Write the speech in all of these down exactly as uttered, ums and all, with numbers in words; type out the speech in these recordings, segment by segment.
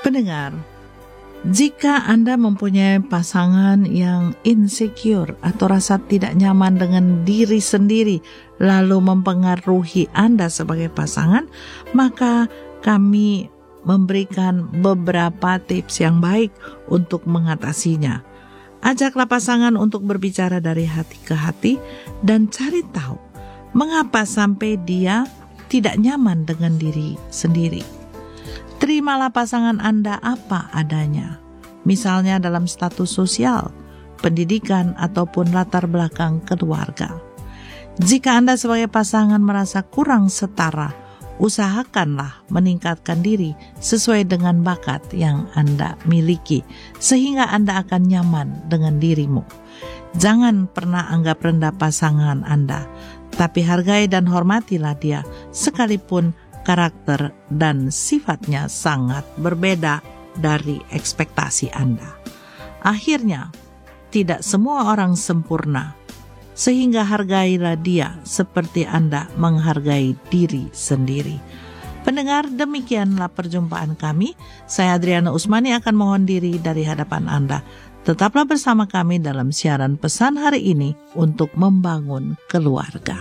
Pendengar, jika Anda mempunyai pasangan yang insecure atau rasa tidak nyaman dengan diri sendiri, lalu mempengaruhi Anda sebagai pasangan, maka kami memberikan beberapa tips yang baik untuk mengatasinya. Ajaklah pasangan untuk berbicara dari hati ke hati dan cari tahu mengapa sampai dia tidak nyaman dengan diri sendiri. Terimalah pasangan Anda apa adanya, misalnya dalam status sosial, pendidikan, ataupun latar belakang keluarga. Jika Anda sebagai pasangan merasa kurang setara, usahakanlah meningkatkan diri sesuai dengan bakat yang Anda miliki, sehingga Anda akan nyaman dengan dirimu. Jangan pernah anggap rendah pasangan Anda, tapi hargai dan hormatilah dia, sekalipun karakter dan sifatnya sangat berbeda dari ekspektasi Anda. Akhirnya, tidak semua orang sempurna, sehingga hargailah dia seperti Anda menghargai diri sendiri. Pendengar, demikianlah perjumpaan kami. Saya Adriana Usmani akan mohon diri dari hadapan Anda. Tetaplah bersama kami dalam siaran pesan hari ini untuk membangun keluarga.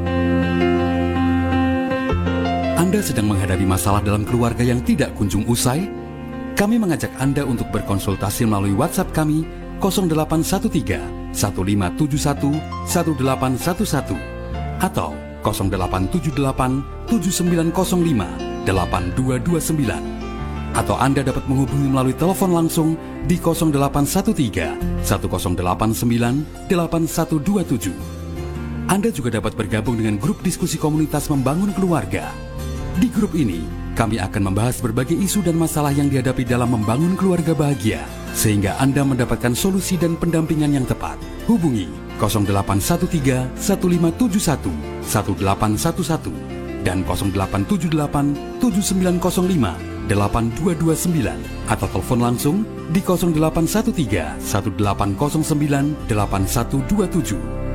Anda sedang menghadapi masalah dalam keluarga yang tidak kunjung usai? Kami mengajak Anda untuk berkonsultasi melalui WhatsApp kami nol delapan satu tiga satu lima tujuh satu satu delapan satu satu atau nol delapan tujuh delapan tujuh sembilan nol lima delapan dua dua sembilan, atau Anda dapat menghubungi melalui telepon langsung di nol delapan satu tiga satu nol delapan sembilan delapan satu dua tujuh. Anda juga dapat bergabung dengan grup diskusi komunitas membangun keluarga. Di grup ini, kami akan membahas berbagai isu dan masalah yang dihadapi dalam membangun keluarga bahagia, sehingga Anda mendapatkan solusi dan pendampingan yang tepat. Hubungi nol delapan satu tiga satu lima tujuh satu satu delapan satu satu dan nol delapan tujuh delapan tujuh sembilan nol lima delapan dua dua sembilan, atau telepon langsung di nol delapan satu tiga satu delapan nol sembilan delapan satu dua tujuh.